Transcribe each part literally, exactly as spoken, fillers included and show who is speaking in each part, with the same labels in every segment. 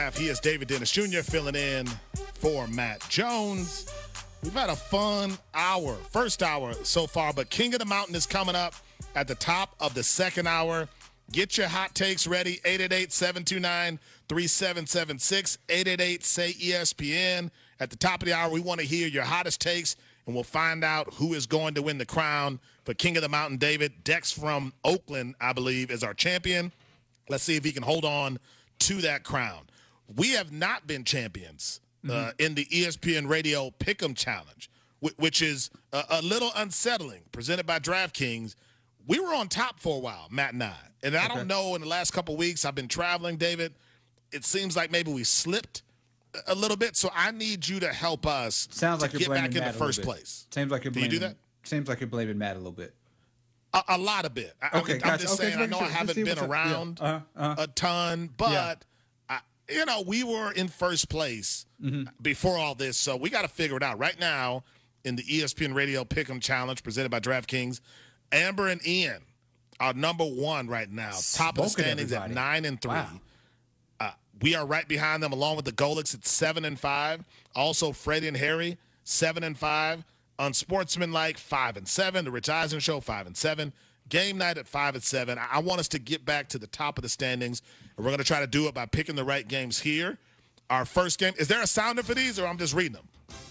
Speaker 1: He is David Dennis Junior filling in for Matt Jones. We've had a fun hour, first hour so far, but King of the Mountain is coming up at the top of the second hour. Get your hot takes ready, eight eight eight, seven two nine, three seven seven six, eight eight eight, S A Y, E S P N. At the top of the hour, we want to hear your hottest takes, and we'll find out who is going to win the crown for King of the Mountain. David, Dex from Oakland, I believe, is our champion. Let's see if he can hold on to that crown. We have not been champions uh, mm-hmm. in the E S P N Radio Pick'em Challenge, w- which is a, a little unsettling, presented by DraftKings. We were on top for a while, Matt and I. And I okay. don't know, in the last couple of weeks, I've been traveling, David. It seems like maybe we slipped a little bit, so I need you to help us
Speaker 2: Sounds
Speaker 1: to
Speaker 2: like
Speaker 1: get
Speaker 2: you're
Speaker 1: back in
Speaker 2: Matt
Speaker 1: the first place.
Speaker 2: Seems like you're
Speaker 1: do
Speaker 2: blaming,
Speaker 1: you do that?
Speaker 2: Seems like you're blaming Matt a little bit.
Speaker 1: A, a lot of bit. I,
Speaker 2: okay,
Speaker 1: I'm,
Speaker 2: gotcha.
Speaker 1: I'm just
Speaker 2: okay,
Speaker 1: saying, I know
Speaker 2: sure.
Speaker 1: I haven't been around
Speaker 2: yeah. uh-huh. Uh-huh.
Speaker 1: a ton, but...
Speaker 2: Yeah.
Speaker 1: You know, we were in first place mm-hmm. before all this, so we got to figure it out. Right now, in the E S P N Radio Pick'em Challenge presented by DraftKings, Amber and Ian are number one right now, top
Speaker 2: Smoking
Speaker 1: of the standings
Speaker 2: everybody.
Speaker 1: at nine and three.
Speaker 2: Wow.
Speaker 1: Uh, we are right behind them, along with the Golics at seven and five. Also, Freddie and Harry, seven and five. Unsportsmanlike, five and seven. The Rich Eisen Show, five and seven. Game night at five and seven. I want us to get back to the top of the standings, and we're going to try to do it by picking the right games here. Our first game, is there a sounder for these, or I'm just reading them?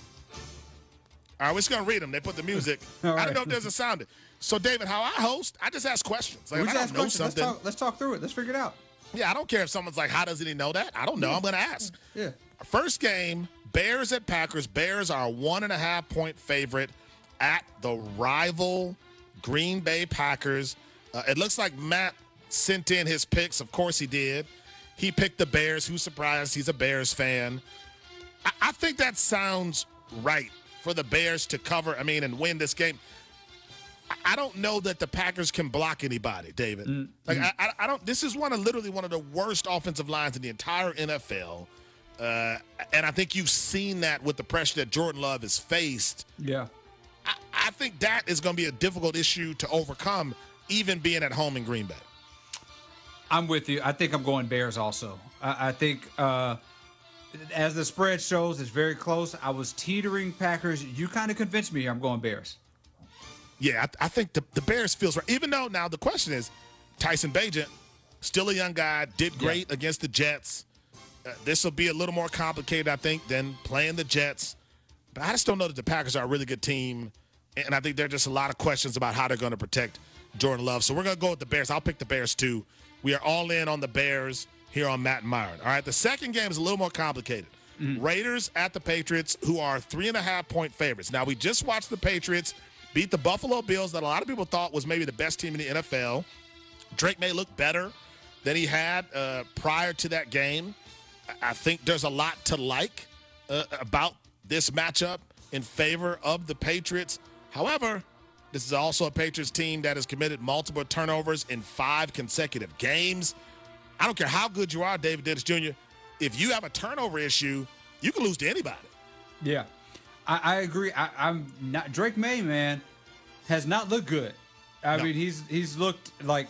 Speaker 1: All right, we're just going to read them. They put the music.
Speaker 2: Right.
Speaker 1: I don't know if there's a sounder. So, David, how I host, I just ask questions. Like,
Speaker 2: we
Speaker 1: if
Speaker 2: just
Speaker 1: I
Speaker 2: ask
Speaker 1: don't know
Speaker 2: questions. Let's
Speaker 1: something.
Speaker 2: talk, let's talk through it. Let's figure it out.
Speaker 1: Yeah, I don't care if someone's like, how doesn't he know that? I don't know.
Speaker 2: Yeah.
Speaker 1: I'm going to ask.
Speaker 2: Yeah.
Speaker 1: First game, Bears at Packers. Bears are a one and a half point favorite at the rival Green Bay Packers. Uh, it looks like Matt sent in his picks. Of course he did. He picked the Bears. Who's surprised? He's a Bears fan. I, I think that sounds right for the Bears to cover, I mean, and win this game. I, I don't know that the Packers can block anybody, David. Mm-hmm. Like I, I, I don't. This is one of literally one of the worst offensive lines in the entire N F L. Uh, and I think you've seen that with the pressure that Jordan Love has faced.
Speaker 2: Yeah.
Speaker 1: I, I think that is going to be a difficult issue to overcome, even being at home in Green Bay.
Speaker 2: I'm with you. I think I'm going Bears also. I, I think uh, as the spread shows, it's very close. I was teetering Packers. You kind of convinced me I'm going Bears.
Speaker 1: Yeah, I, I think the, the Bears feels right. Even though now the question is, Tyson Bagent, still a young guy, did great yeah. against the Jets. Uh, this will be a little more complicated, I think, than playing the Jets. But I just don't know that the Packers are a really good team. And I think there are just a lot of questions about how they're going to protect Jordan Love. So we're going to go with the Bears. I'll pick the Bears, too. We are all in on the Bears here on Matt and Myron. All right, the second game is a little more complicated. Mm-hmm. Raiders at the Patriots, who are three and a half point favorites. Now, we just watched the Patriots beat the Buffalo Bills that a lot of people thought was maybe the best team in the N F L. Drake may look better than he had uh, prior to that game. I think there's a lot to like uh, about this matchup in favor of the Patriots. However, this is also a Patriots team that has committed multiple turnovers in five consecutive games. I don't care how good you are, David Dennis Junior If you have a turnover issue, you can lose to anybody.
Speaker 2: Yeah, I, I agree. I, I'm not Drake May, man, has not looked good. I no. mean, he's he's looked like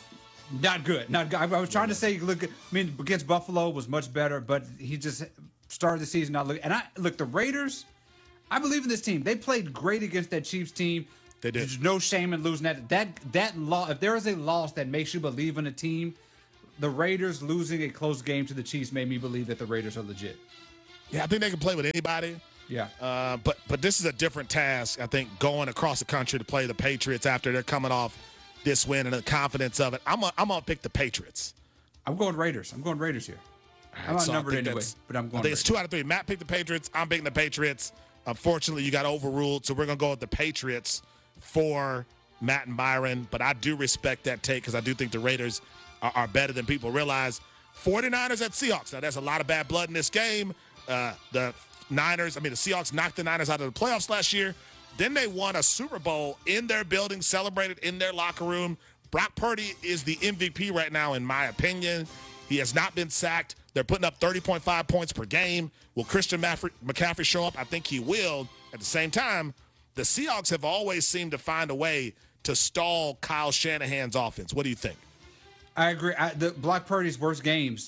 Speaker 2: not good. Not good. I, I was trying to say he looked good. I mean, against Buffalo was much better, but he just started the season not looking. And I look, the Raiders, I believe in this team. They played great against that Chiefs team.
Speaker 1: They did.
Speaker 2: There's no shame in losing that. That that law. If there is a loss that makes you believe in a team, the Raiders losing a close game to the Chiefs made me believe that the Raiders are legit.
Speaker 1: Yeah, I think they can play with anybody.
Speaker 2: Yeah.
Speaker 1: Uh, but but this is a different task, I think, going across the country to play the Patriots after they're coming off this win and the confidence of it. I'm a, I'm gonna pick the Patriots.
Speaker 2: I'm going Raiders. I'm going Raiders here.
Speaker 1: Right,
Speaker 2: I'm
Speaker 1: so
Speaker 2: outnumbered anyway, but I'm going.
Speaker 1: I think
Speaker 2: Raiders.
Speaker 1: it's two out of three. Matt picked the Patriots. I'm picking the Patriots. Unfortunately, you got overruled, so we're gonna go with the Patriots for Matt and Byron. But I do respect that take because I do think the Raiders are, are better than people realize. forty-niners at Seahawks. Now, there's a lot of bad blood in this game. Uh, the Niners, I mean, the Seahawks knocked the Niners out of the playoffs last year. Then they won a Super Bowl in their building, celebrated in their locker room. Brock Purdy is the M V P right now, in my opinion. He has not been sacked. They're putting up thirty point five points per game. Will Christian McCaffrey show up? I think he will. At the same time, the Seahawks have always seemed to find a way to stall Kyle Shanahan's offense. What do you think?
Speaker 2: I agree. I, the Brock Purdy's worst games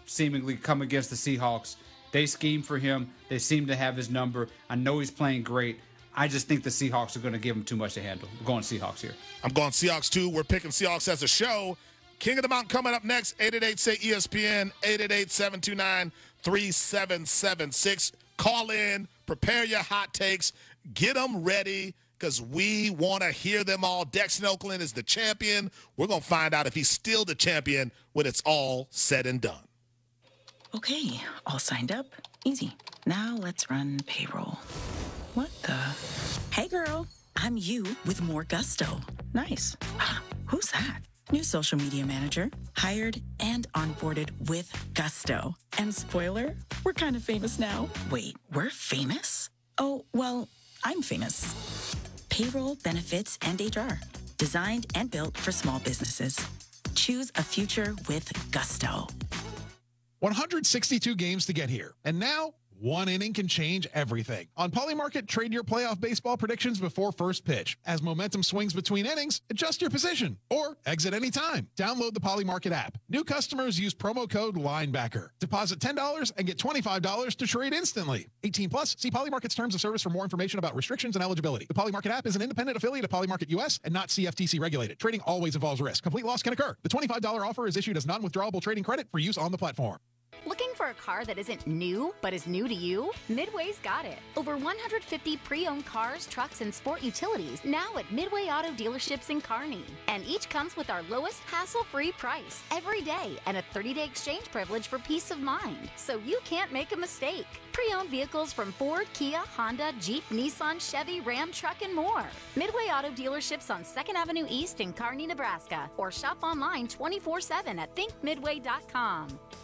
Speaker 2: seemingly come against the Seahawks. They scheme for him. They seem to have his number. I know he's playing great. I just think the Seahawks are going to give him too much to handle. We're going Seahawks here.
Speaker 1: I'm going Seahawks, too. We're picking Seahawks as a show. King of the Mountain coming up next. eight eight eight, S A Y, E S P N, eight eight eight, seven two nine, three seven seven six. Call in. Prepare your hot takes. Get them ready because we want to hear them all. Dex in Oakland is the champion. We're going to find out if he's still the champion when it's all said and done.
Speaker 3: Okay, all signed up. Easy. Now let's run payroll. What the? Hey, girl. I'm you with more gusto. Nice. Who's that? New social media manager. Hired and onboarded with gusto. And spoiler, we're kind of famous now. Wait, we're famous? Oh, well, I'm famous. Payroll, benefits, and H R. Designed and built for small businesses. Choose a future with gusto.
Speaker 4: one hundred sixty-two games to get here. And now, one inning can change everything. On Polymarket, trade your playoff baseball predictions before first pitch. As momentum swings between innings, adjust your position or exit anytime. Download the Polymarket app. New customers use promo code LINEBACKER. Deposit ten dollars and get twenty-five dollars to trade instantly. eighteen plus, see Polymarket's terms of service for more information about restrictions and eligibility. The Polymarket app is an independent affiliate of Polymarket U S and not C F T C regulated. Trading always involves risk. Complete loss can occur. The twenty-five dollars offer is issued as non-withdrawable trading credit for use on the platform.
Speaker 5: Looking for a car that isn't new, but is new to you? Midway's got it. Over one hundred fifty pre-owned cars, trucks, and sport utilities now at Midway Auto Dealerships in Kearney. And each comes with our lowest hassle-free price every day and a thirty-day exchange privilege for peace of mind. So you can't make a mistake. Pre-owned vehicles from Ford, Kia, Honda, Jeep, Nissan, Chevy, Ram, Truck, and more. Midway Auto Dealerships on second Avenue East in Kearney, Nebraska. Or shop online twenty-four seven at think midway dot com.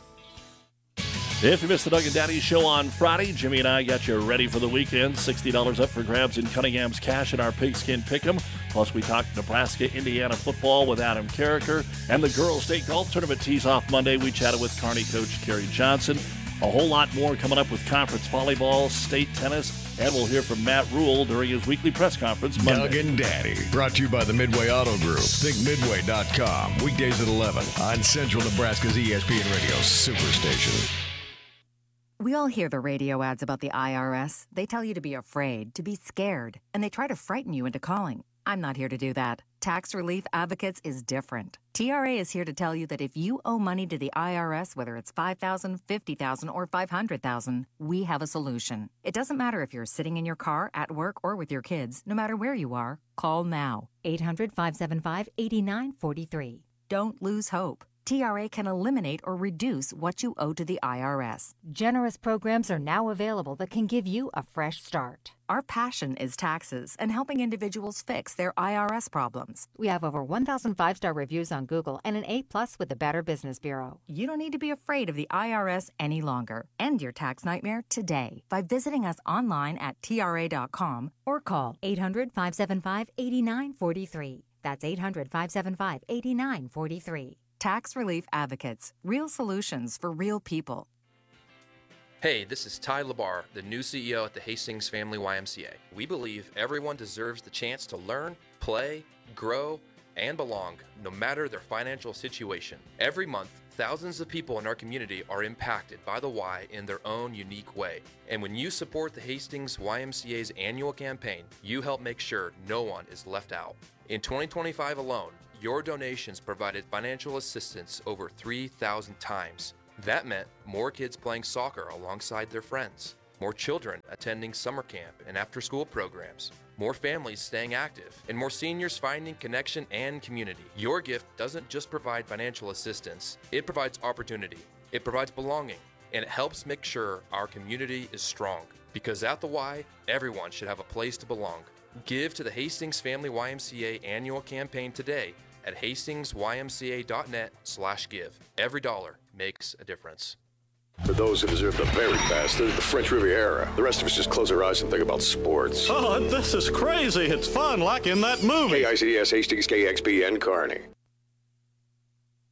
Speaker 6: If you missed the Doug and Daddy show on Friday, Jimmy and I got you ready for the weekend. sixty dollars up for grabs in Cunningham's Cash in our Pigskin Pick'em. Plus, we talked Nebraska-Indiana football with Adam Carricker. And the Girls State Golf Tournament tees off Monday. We chatted with Kearney coach Kerry Johnson. A whole lot more coming up with conference volleyball, state tennis, and we'll hear from Matt Rule during his weekly press conference Monday.
Speaker 7: Doug and Daddy, brought to you by the Midway Auto Group. think midway dot com. Weekdays at eleven on Central Nebraska's E S P N Radio Superstation.
Speaker 8: We all hear the radio ads about the I R S. They tell you to be afraid, to be scared, and they try to frighten you into calling. I'm not here to do that. Tax Relief Advocates is different. T R A is here to tell you that if you owe money to the I R S, whether it's five thousand dollars, fifty thousand dollars, or five hundred thousand dollars, we have a solution. It doesn't matter if you're sitting in your car, at work, or with your kids. No matter where you are, call now. eight hundred, five seven five, eight nine four three. Don't lose hope. T R A can eliminate or reduce what you owe to the I R S.
Speaker 9: Generous programs are now available that can give you a fresh start.
Speaker 8: Our passion is taxes and helping individuals fix their I R S problems.
Speaker 9: We have over one thousand five-star reviews on Google and an A plus with the Better Business Bureau.
Speaker 8: You don't need to be afraid of the I R S any longer. End your tax nightmare today by visiting us online at T R A dot com
Speaker 9: or call eight hundred, five seven five, eight nine four three. That's eight hundred, five seven five, eight nine four three.
Speaker 8: Tax Relief Advocates. Real solutions for real people.
Speaker 10: Hey, this is Ty Labar, the new C E O at the Hastings Family Y M C A. We believe everyone deserves the chance to learn, play, grow, and belong, no matter their financial situation. Every month, thousands of people in our community are impacted by the Y in their own unique way. And when you support the Hastings Y M C A's annual campaign, you help make sure no one is left out. In twenty twenty-five alone, your donations provided financial assistance over three thousand times. That meant more kids playing soccer alongside their friends, more children attending summer camp and after-school programs, more families staying active, and more seniors finding connection and community. Your gift doesn't just provide financial assistance, it provides opportunity, it provides belonging, and it helps make sure our community is strong. Because at the Y, everyone should have a place to belong. Give to the Hastings Family Y M C A annual campaign today at hastings y m c a dot net slash give. Every dollar makes a difference.
Speaker 7: For those who deserve the very best, there's the French Riviera. The rest of us just close our eyes and think about sports.
Speaker 11: Oh, this is crazy. It's fun, like in that movie.
Speaker 7: K I C S, Hastings, K X P, and Kearney.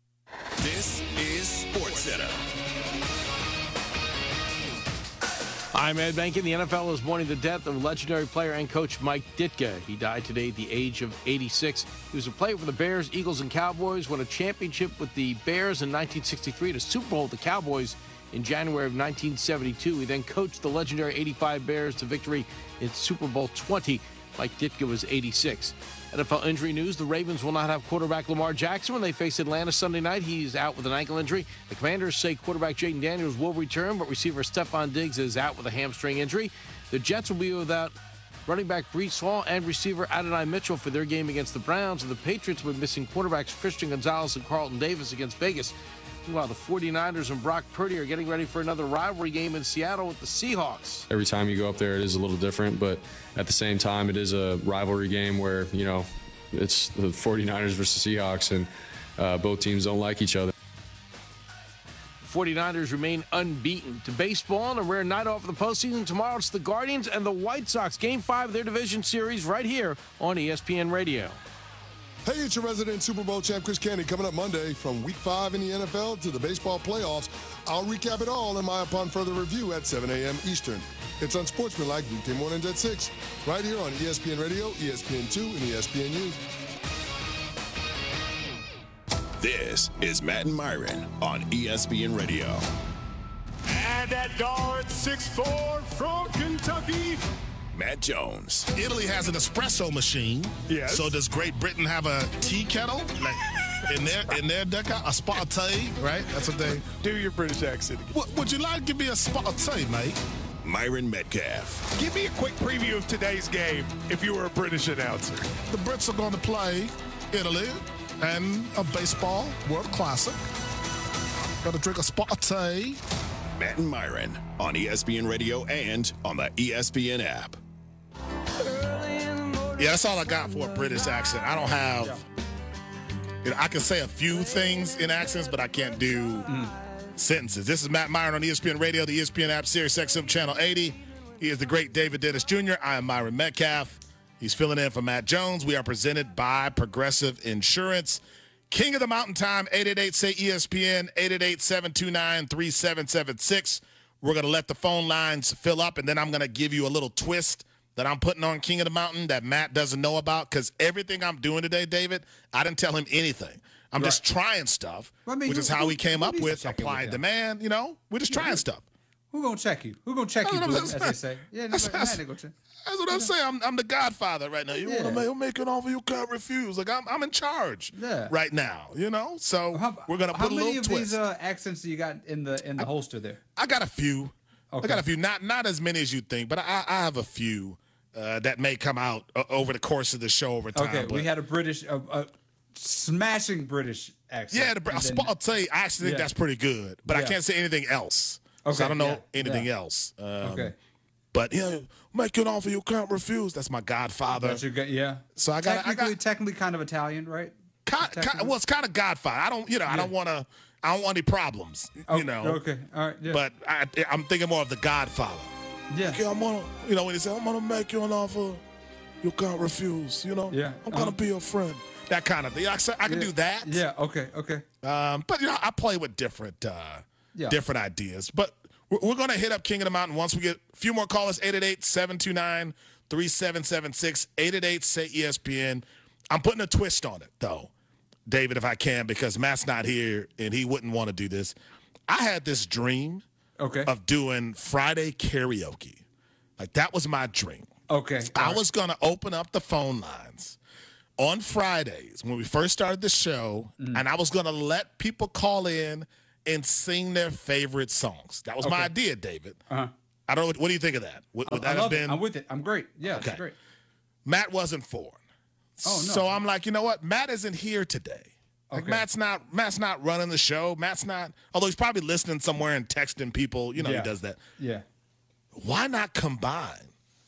Speaker 12: This is SportsCenter. I'm Ed Bankin. The N F L is mourning the death of legendary player and coach Mike Ditka. He died today at the age of eighty-six. He was a player for the Bears, Eagles, and Cowboys, won a championship with the Bears in nineteen sixty-three, and a Super Bowl with the Cowboys in January of nineteen seventy-two. He then coached the legendary eighty-five Bears to victory in Super Bowl twenty. Mike Ditka was eighty-six. N F L injury news, the Ravens will not have quarterback Lamar Jackson when they face Atlanta Sunday night. He's out with an ankle injury. The Commanders say quarterback Jaden Daniels will return, but receiver Stephon Diggs is out with a hamstring injury. The Jets will be without running back Breece Hall and receiver Adonai Mitchell for their game against the Browns. And the Patriots will be missing quarterbacks Christian Gonzalez and Carlton Davis against Vegas. Meanwhile, the 49ers and Brock Purdy are getting ready for another rivalry game in Seattle with the Seahawks.
Speaker 13: Every time you go up there, it is a little different, but at the same time, it is a rivalry game where, you know, it's the 49ers versus Seahawks, and uh, both teams don't like each other.
Speaker 12: 49ers remain unbeaten. To baseball, and a rare night off of the postseason. Tomorrow it's the Guardians and the White Sox. Game five of their division series right here on E S P N Radio.
Speaker 14: Hey, it's your resident Super Bowl champ, Chris Candy, coming up Monday. From week five in the N F L to the baseball playoffs, I'll recap it all in my Upon Further Review at seven a.m. Eastern. It's Unsportsmanlike weekday mornings at six, right here on E S P N Radio, E S P N two, and E S P N U.
Speaker 15: This is Matt and Myron on E S P N Radio.
Speaker 16: And at guard, six foot four from Kentucky,
Speaker 15: Matt Jones.
Speaker 1: Italy has an espresso machine.
Speaker 16: Yes.
Speaker 1: So does Great Britain have a tea kettle? Like in their in their deca, a sparte, right? That's what they
Speaker 16: do. Your British accent again.
Speaker 1: What, would you like to give me a sparte, mate?
Speaker 15: Myron Metcalf.
Speaker 16: Give me a quick preview of today's game if you were a British announcer.
Speaker 1: The Brits are going to play Italy and a baseball World Classic. Got to drink a sparte.
Speaker 15: Matt and Myron on E S P N Radio and on the E S P N app.
Speaker 1: Yeah, that's all I got for a British accent. I don't have, you know, I can say a few things in accents, but I can't do mm. sentences. This is Matt Myron on E S P N Radio, the E S P N app, Sirius X M Channel eighty. He is the great David Dennis Junior I am Myron Metcalf. He's filling in for Matt Jones. We are presented by Progressive Insurance. King of the Mountain Time, eight eight eight, say E S P N, eight eight eight, seven two nine, three seven seven six. We're going to let the phone lines fill up, and then I'm going to give you a little twist that I'm putting on King of the Mountain that Matt doesn't know about, because everything I'm doing today, David, I didn't tell him anything. I'm right. just trying stuff, well, I mean, which who, is how who, we came up with apply and demand. You know, we're just trying yeah. stuff.
Speaker 2: Who gonna check you? Who gonna check you, boo, as they say? Yeah,
Speaker 1: that's, that's, that's, that's what I'm saying. I'm, I'm the Godfather right now. You yeah. want to make, make an offer you can't refuse. Like I'm, I'm in charge yeah. right now. You know, so how, we're gonna put a little twist.
Speaker 2: How many of these uh, accents do you got in the in the
Speaker 1: I,
Speaker 2: holster there?
Speaker 1: I got a few. Okay. I got a few. Not not as many as you think, but I, I have a few uh, that may come out uh, over the course of the show over time.
Speaker 2: Okay,
Speaker 1: but,
Speaker 2: we had a British, a, a smashing British accent.
Speaker 1: Yeah, the, then, I'll tell you, I actually think yeah. that's pretty good, but yeah. I can't say anything else. Okay, so I don't know yeah, anything yeah. else. Um, okay. But, yeah, make an offer you can't refuse. That's my Godfather.
Speaker 2: That's your, yeah.
Speaker 1: So I got
Speaker 2: technically,
Speaker 1: I got,
Speaker 2: technically kind of Italian, right?
Speaker 1: Kind, kind, well, it's kind of Godfather. I don't, you know, yeah. I don't want to, I don't want any problems,
Speaker 2: oh,
Speaker 1: you know.
Speaker 2: Okay, all right, yeah.
Speaker 1: But I, I'm thinking more of the Godfather.
Speaker 2: Yeah.
Speaker 1: Okay, I'm gonna, you know, when he said, I'm going to make you an offer you can't refuse, you know.
Speaker 2: Yeah.
Speaker 1: I'm going to um, be your friend. That kind of thing. I, I can
Speaker 2: yeah.
Speaker 1: do that.
Speaker 2: Yeah, okay, okay.
Speaker 1: Um, but, you know, I play with different, uh, yeah. different ideas. But we're going to hit up King of the Mountain once we get a few more callers, eight eight eight, seven two nine, three seven seven six, eight eight eight, say E S P N. I'm putting a twist on it, though, David, if I can, because Matt's not here, and he wouldn't want to do this. I had this dream
Speaker 2: okay.
Speaker 1: of doing Friday karaoke. Like, that was my dream.
Speaker 2: Okay.
Speaker 1: I right. was going to open up the phone lines on Fridays when we first started the show, mm. and I was going to let people call in and sing their favorite songs. That was okay. my idea, David.
Speaker 2: Uh-huh.
Speaker 1: I don't know. What, what do you think of that? Would, would
Speaker 2: I
Speaker 1: that
Speaker 2: love
Speaker 1: have been?
Speaker 2: It. I'm with it. I'm great. Yeah,
Speaker 1: okay.
Speaker 2: It's great.
Speaker 1: Matt wasn't for it.
Speaker 2: Oh, no.
Speaker 1: So I'm like, you know what? Matt isn't here today. Like
Speaker 2: okay.
Speaker 1: Matt's not Matt's not running the show. Matt's not, although he's probably listening somewhere and texting people. You know,
Speaker 2: yeah.
Speaker 1: he does that.
Speaker 2: Yeah.
Speaker 1: Why not combine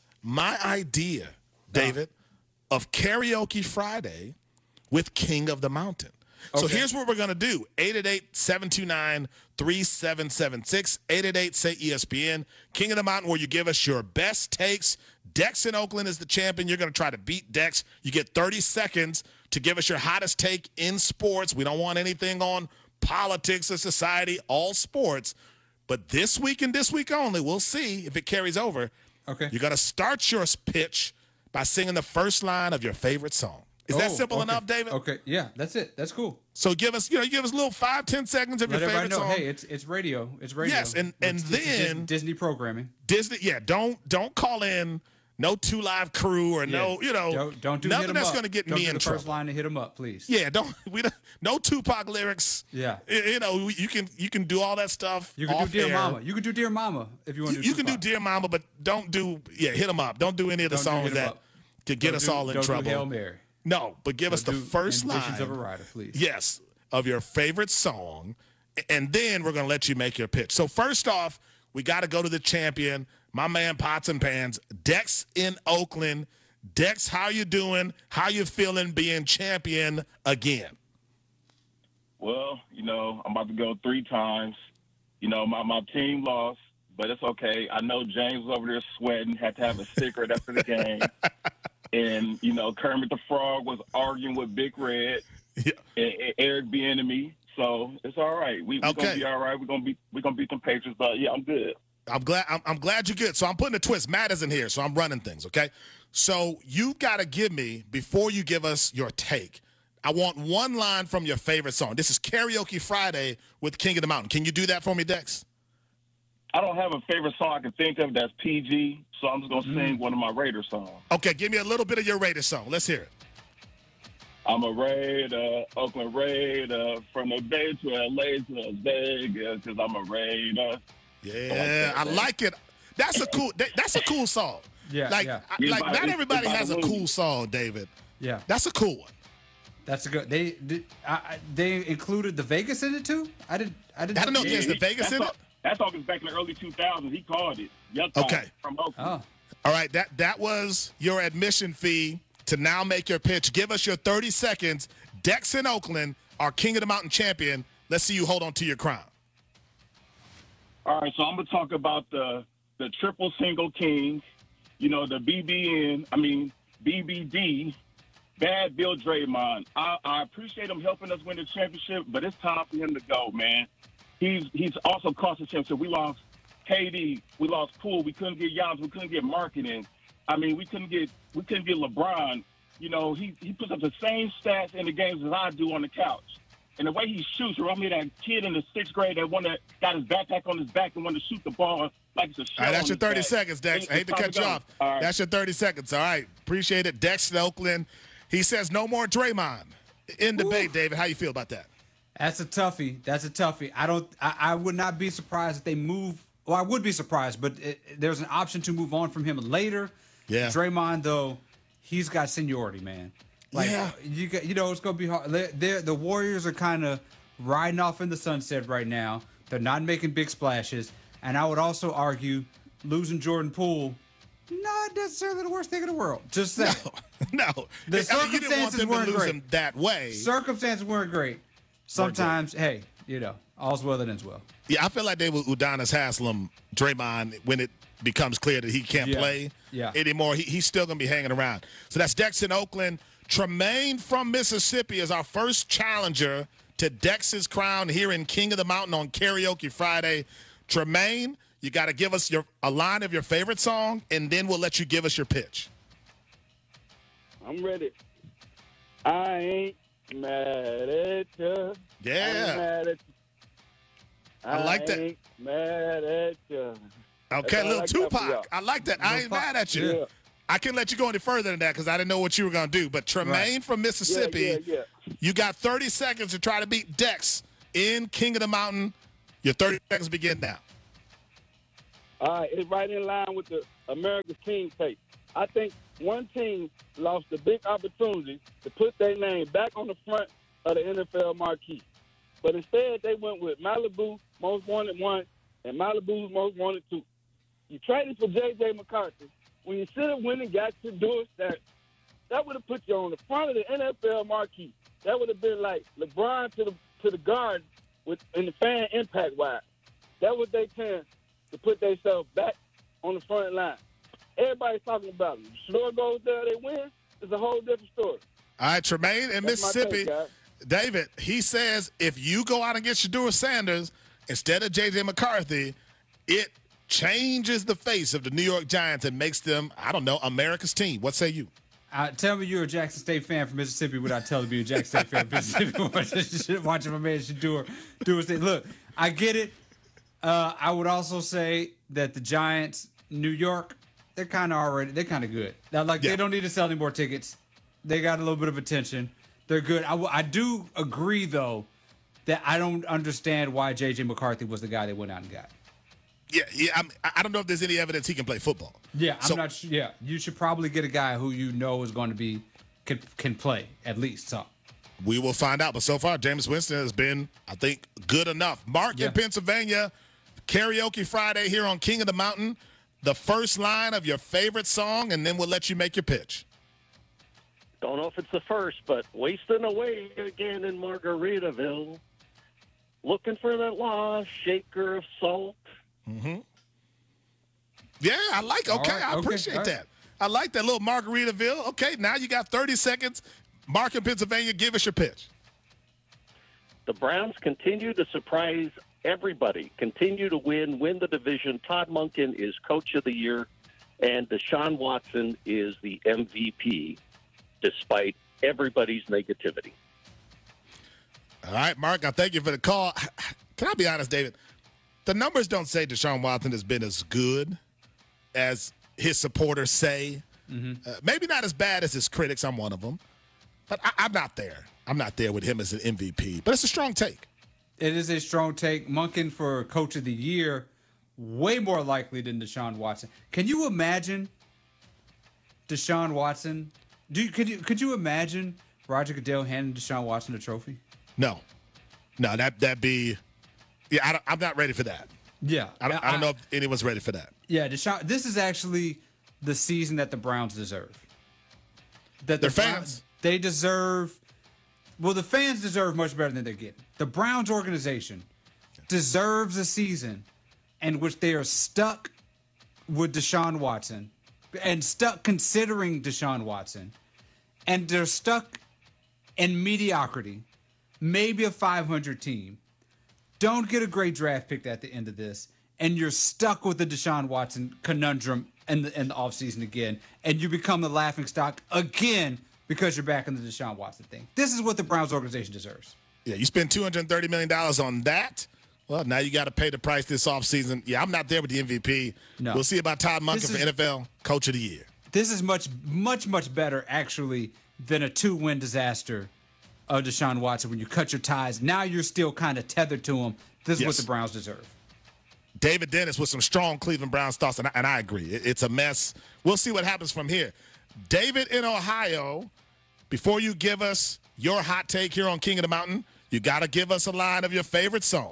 Speaker 1: my idea, David, uh. of Karaoke Friday with King of the Mountain? Okay. So here's what we're going to do. eight eight eight, seven two nine, three seven seven six. eight eight eight, say E S P N. King of the Mountain, where you give us your best takes. Dex in Oakland is the champion. You're going to try to beat Dex. You get thirty seconds to give us your hottest take in sports. We don't want anything on politics or society, all sports. But this week and this week only, we'll see if it carries over.
Speaker 2: Okay.
Speaker 1: You're going to start your pitch by singing the first line of your favorite song. Is
Speaker 2: Oh,
Speaker 1: that simple
Speaker 2: okay.
Speaker 1: enough, David?
Speaker 2: Okay. Yeah, that's it. That's cool.
Speaker 1: So give us, you know, you give us a little five, ten seconds of
Speaker 2: Let
Speaker 1: your
Speaker 2: everybody
Speaker 1: favorite
Speaker 2: know,
Speaker 1: song.
Speaker 2: hey, it's it's radio. It's radio.
Speaker 1: Yes, and- and
Speaker 2: It's- it's Dis-
Speaker 1: then-
Speaker 2: Disney programming.
Speaker 1: Disney, yeah, don't don't call in no Two Live Crew or no,
Speaker 2: Yeah.
Speaker 1: you know,
Speaker 2: don't, don't do
Speaker 1: nothing
Speaker 2: hit 'em
Speaker 1: that's
Speaker 2: up.
Speaker 1: going to get
Speaker 2: don't
Speaker 1: me
Speaker 2: do
Speaker 1: in
Speaker 2: the
Speaker 1: trouble.
Speaker 2: first line to hit them up, please.
Speaker 1: Yeah, don't we don't, no Tupac lyrics.
Speaker 2: Yeah.
Speaker 1: You, you know, you can you can do all that stuff.
Speaker 2: You can
Speaker 1: off
Speaker 2: do Dear
Speaker 1: air.
Speaker 2: Mama. You can do Dear Mama if you want
Speaker 1: You,
Speaker 2: to do
Speaker 1: you can do
Speaker 2: Tupac.
Speaker 1: Dear Mama, but don't do yeah, hit them up. Don't do any of the
Speaker 2: Don't do
Speaker 1: songs
Speaker 2: Hit 'em
Speaker 1: that
Speaker 2: Up.
Speaker 1: could get
Speaker 2: Don't
Speaker 1: us
Speaker 2: do-
Speaker 1: all in
Speaker 2: don't do
Speaker 1: trouble.
Speaker 2: Hail Mary.
Speaker 1: No, but give us the
Speaker 2: Don't do
Speaker 1: first line.
Speaker 2: Ambitions of a Rider, please.
Speaker 1: Yes, of your favorite song, and then we're gonna let you make your pitch. So first off, we got to go to the champion, my man Pots and Pans, Dex in Oakland. Dex, how you doing? How you feeling being champion again?
Speaker 17: Well, you know, I'm about to go three times. You know, my, my team lost, but it's okay. I know James was over there sweating, had to have a cigarette after the game. And, you know, Kermit the Frog was arguing with Big Red
Speaker 1: yeah.
Speaker 17: and, and Eric Bieniemy. So it's all right. We, we're
Speaker 1: Okay.
Speaker 17: going to be all right. We're going to be we're gonna beat them Patriots. But, yeah, I'm good.
Speaker 1: I'm glad. I'm, I'm glad you're good. So I'm putting a twist. Matt isn't here, so I'm running things. Okay. So you got to give me before you give us your take. I want one line from your favorite song. This is Karaoke Friday with King of the Mountain. Can you do that for me, Dex?
Speaker 17: I don't have a favorite song I can think of that's P G, so I'm just going to sing one of my Raider songs.
Speaker 1: Okay, give me a little bit of your Raiders song. Let's hear it.
Speaker 17: I'm a Raider, Oakland Raider, from the Bay to L A to Las Vegas, because I'm a Raider.
Speaker 1: Yeah, I like it. That's a cool. that- That's a cool song.
Speaker 2: Yeah,
Speaker 1: like,
Speaker 2: yeah.
Speaker 1: I-
Speaker 17: It's
Speaker 1: like
Speaker 17: by-
Speaker 1: not
Speaker 17: it's-
Speaker 1: everybody
Speaker 17: it's by
Speaker 1: has
Speaker 17: the
Speaker 1: a
Speaker 17: movie.
Speaker 1: cool song, David.
Speaker 2: Yeah.
Speaker 1: That's a cool one.
Speaker 2: That's a good. They did. I, I- they included the Vegas in it too. I didn't. I didn't.
Speaker 1: I don't know if there's the
Speaker 17: he-
Speaker 1: Vegas
Speaker 17: that
Speaker 1: in
Speaker 17: song,
Speaker 1: it.
Speaker 17: That song is back in the early two thousands. He called it. Yuck Talk
Speaker 1: Okay.
Speaker 17: From Oakland.
Speaker 2: Oh.
Speaker 1: All right, that that was your admission fee to now make your pitch. Give us your thirty seconds. Dex in Oakland, our King of the Mountain champion. Let's see you hold on to your crown.
Speaker 17: All right, so I'm going to talk about the the triple single king, you know, the B B N, I mean, B B D, Bad Bill Draymond. I, I appreciate him helping us win the championship, but it's time for him to go, man. He's he's also cost us championship. We lost K D, we lost Poole, we couldn't get Giannis, we couldn't get marketing. I mean, we couldn't get we couldn't get LeBron. You know, he he puts up the same stats in the games as I do on the couch. And the way he shoots, remind me of that kid in the sixth grade that one that got his backpack on his back and wanted to shoot the ball like it's a shell
Speaker 1: All right, that's
Speaker 17: on
Speaker 1: your
Speaker 17: his
Speaker 1: thirty
Speaker 17: back.
Speaker 1: seconds, Dex.
Speaker 17: It's
Speaker 1: I hate to
Speaker 17: time
Speaker 1: cut you
Speaker 17: go.
Speaker 1: off.
Speaker 17: All right.
Speaker 1: That's your thirty seconds. All right, appreciate it. Dex in Oakland. He says no more Draymond. In debate, David. How you feel about that?
Speaker 2: That's a toughie. That's a toughie. I don't. I, I would not be surprised if they move. Well, I would be surprised, but it, there's an option to move on from him later.
Speaker 1: Yeah.
Speaker 2: Draymond, though, he's got seniority, man. Like,
Speaker 1: Yeah.
Speaker 2: You got, you know, it's gonna be hard. They're, they're, the Warriors are kind of riding off in the sunset right now. They're not making big splashes, and I would also argue losing Jordan Poole, not necessarily the worst thing in the world. Just saying.
Speaker 1: No,
Speaker 2: The
Speaker 1: I mean, you didn't want
Speaker 2: circumstances
Speaker 1: them to
Speaker 2: weren't
Speaker 1: lose
Speaker 2: great.
Speaker 1: him that way.
Speaker 2: Circumstances weren't great. Sometimes, hey, you know, all's well that ends well.
Speaker 1: Yeah, I feel like they were Udonis Haslam, Draymond, when it becomes clear that he can't
Speaker 2: Yeah.
Speaker 1: play
Speaker 2: Yeah.
Speaker 1: anymore. He, he's still going to be hanging around. So that's Dex in Oakland. Tremaine from Mississippi is our first challenger to Dex's crown here in King of the Mountain on Karaoke Friday. Tremaine, you got to give us your a line of your favorite song, and then we'll let you give us your pitch.
Speaker 18: I'm ready. I ain't mad at you.
Speaker 1: Yeah.
Speaker 18: I'm mad at you.
Speaker 1: I like that.
Speaker 18: ain't mad at you.
Speaker 1: Okay,
Speaker 18: That's all I
Speaker 1: little
Speaker 18: got for y'all.
Speaker 1: Tupac. I like that. I ain't mad at you.
Speaker 18: Yeah.
Speaker 1: I can let you go any further than that because I didn't know what you were going to do. But Tremaine
Speaker 18: Right.
Speaker 1: from Mississippi,
Speaker 18: Yeah, yeah, yeah.
Speaker 1: you got thirty seconds to try to beat Dex in King of the Mountain. Your thirty seconds begin now.
Speaker 18: All right, it's right in line with the America's team tape. I think one team lost a big opportunity to put their name back on the front of the N F L marquee. But instead, they went with Malibu Most Wanted One and Malibu's Most Wanted Two. You traded for J J McCarthy when you should have went and got your Doris that. That would have put you on the front of the N F L marquee. That would have been like LeBron to the to the guard with in the fan impact wise. That was their chance to put themselves back on the front line. Everybody's talking about them. Shador goes there, they win. It's a whole different story.
Speaker 1: All right, Tremaine in
Speaker 18: That's my
Speaker 1: Mississippi.
Speaker 18: take, guys.
Speaker 1: David, he says if you go out and get Shador Sanders, instead of J J McCarthy, it changes the face of the New York Giants and makes them, I don't know, America's team. What say you?
Speaker 2: Uh, tell me you're a Jackson State fan from Mississippi without telling me you're a Jackson State fan from Mississippi. Watching my man Shador do his thing. Look, I get it. Uh, I would also say that the Giants, New York, they're kind of already, they're kind of good. Now, like, yeah. They don't need to sell any more tickets. They got a little bit of attention. They're good. I, w- I do agree, though, that I don't understand why J J McCarthy was the guy they went out and got.
Speaker 1: Yeah, yeah. I'm, I don't know if there's any evidence he can play football.
Speaker 2: Yeah, I'm
Speaker 1: so,
Speaker 2: not sure. Yeah, you should probably get a guy who you know is going to be can can play at least some.
Speaker 1: We will find out. But so far, Jameis Winston has been, I think, good enough. Mark
Speaker 2: Yeah.
Speaker 1: in Pennsylvania, Karaoke Friday here on King of the Mountain. The first line of your favorite song, and then we'll let you make your pitch.
Speaker 19: Don't know if it's the first, but wasting away again in Margaritaville. Looking for that lost shaker of salt.
Speaker 1: Mm-hmm. Yeah, I like. Okay,
Speaker 2: right,
Speaker 1: I
Speaker 2: okay,
Speaker 1: appreciate
Speaker 2: all right.
Speaker 1: that. I like that little Margaritaville. Okay, now you got thirty seconds. Mark in Pennsylvania, give us your pitch.
Speaker 19: The Browns continue to surprise everybody, continue to win, win the division. Todd Monken is Coach of the Year, and Deshaun Watson is the M V P, despite everybody's negativity.
Speaker 1: All right, Mark, I thank you for the call. Can I be honest, David? The numbers don't say Deshaun Watson has been as good as his supporters say.
Speaker 2: Mm-hmm.
Speaker 1: Uh, maybe not as bad as his critics. I'm one of them. But I, I'm not there. I'm not there with him as an M V P. But it's a strong take.
Speaker 2: It is a strong take. Monken for Coach of the Year, way more likely than Deshaun Watson. Can you imagine Deshaun Watson? Do you, could you could you imagine Roger Goodell handing Deshaun Watson a trophy?
Speaker 1: No, no, that that be. Yeah, I don't, I'm not ready for that.
Speaker 2: Yeah,
Speaker 1: I don't, I don't know if anyone's ready for that.
Speaker 2: Yeah, Deshaun. This is actually the season that the Browns deserve. That
Speaker 1: Their
Speaker 2: the Browns-
Speaker 1: fans.
Speaker 2: they deserve. Well, the fans deserve much better than they're getting. The Browns organization deserves a season in which they are stuck with Deshaun Watson and stuck considering Deshaun Watson, and they're stuck in mediocrity, maybe a five hundred team. Don't get a great draft pick at the end of this, and you're stuck with the Deshaun Watson conundrum in the, in the offseason again, and you become the laughingstock again because you're back in the Deshaun Watson thing. This is what the Browns organization deserves.
Speaker 1: Yeah, you spend two hundred thirty million dollars on that. Well, now you got to pay the price this offseason. Yeah, I'm not there with the M V P.
Speaker 2: No.
Speaker 1: We'll see about Todd Monken
Speaker 2: This
Speaker 1: for
Speaker 2: is-
Speaker 1: N F L Coach of the Year.
Speaker 2: This is much, much, much better, actually, than a two-win disaster of Deshaun Watson when you cut your ties. Now you're still kind of tethered to him. This is
Speaker 1: Yes.
Speaker 2: what the Browns deserve.
Speaker 1: David Dennis with some strong Cleveland Browns thoughts, and I, and I agree. It, it's a mess. We'll see what happens from here. David in Ohio, before you give us your hot take here on King of the Mountain, you got to give us a line of your favorite song.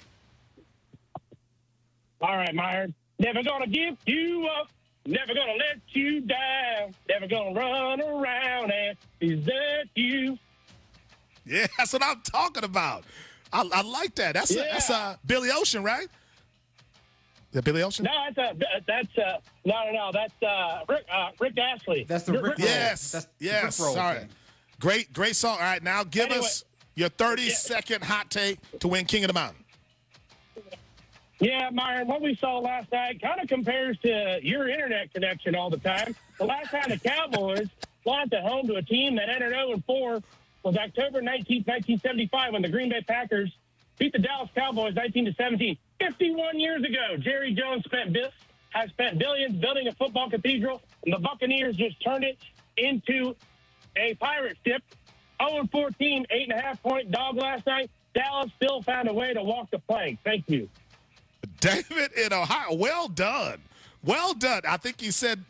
Speaker 20: All right, Myron. Never gonna give you up. Never gonna let you down. Never gonna run around and desert you.
Speaker 1: Yeah, that's what I'm talking about. I, I like that. That's
Speaker 20: Yeah.
Speaker 1: that's uh, Billy Ocean, right? Is that Billy Ocean?
Speaker 20: No, that's uh, that's uh, no, no, no. That's uh, Rick, uh, Rick Astley.
Speaker 2: That's the Rick Roll.
Speaker 1: Yes.
Speaker 2: That's the
Speaker 1: yes.
Speaker 2: Rick Roll
Speaker 1: Sorry.
Speaker 2: thing.
Speaker 1: Great, great song. All right, now give
Speaker 20: Anyway.
Speaker 1: us your thirty-second hot take to win King of the Mountain.
Speaker 20: Yeah, Myron, what we saw last night kind of compares to your internet connection all the time. The last time the Cowboys lost at home to a team that entered oh and four was October nineteenth, nineteen seventy-five, when the Green Bay Packers beat the Dallas Cowboys nineteen to seventeen. fifty-one years ago, Jerry Jones spent bis- has spent billions building a football cathedral, and the Buccaneers just turned it into a pirate ship. oh and four team, eight and a half point dog last night. Dallas still found a way to walk the plank. Thank you.
Speaker 1: David in Ohio. Well done. Well done. I think he said